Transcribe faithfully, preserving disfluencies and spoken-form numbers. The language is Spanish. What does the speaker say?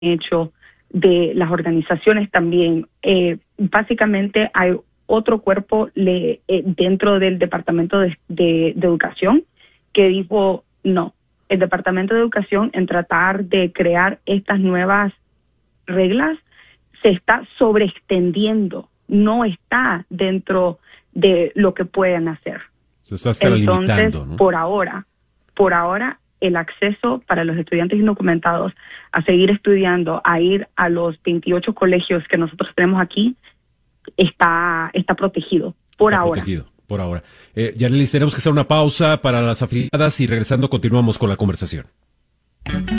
hecho, de las organizaciones también. Eh, básicamente hay otro cuerpo le, eh, dentro del Departamento de, de, de Educación que dijo no. El Departamento de Educación, en tratar de crear estas nuevas reglas, se está sobreextendiendo, no está dentro de lo que pueden hacer. Se está hasta Entonces, limitando, ¿no? por ahora, por ahora, el acceso para los estudiantes indocumentados a seguir estudiando, a ir a los veintiocho colegios que nosotros tenemos aquí, está, está protegido, por está ahora. Protegido, por ahora. Eh, Yarelis, tenemos que hacer una pausa para las afiliadas y regresando continuamos con la conversación.